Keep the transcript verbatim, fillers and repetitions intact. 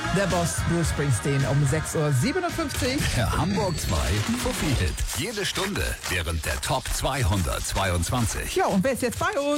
Der Boss Bruce Springsteen um sechs Uhr siebenundfünfzig. Der Hamburg zwei Fuffi-Hit. Jede Stunde während der Top zweihundertzweiundzwanzig. Ja, und wer ist jetzt bei uns?